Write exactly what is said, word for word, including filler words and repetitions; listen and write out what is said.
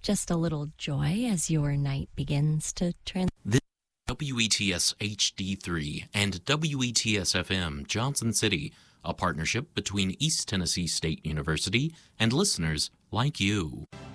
Just a little joy as your night begins to trans. This is W E T S H D three and W E T S F M Johnson City, a partnership between East Tennessee State University and listeners like you.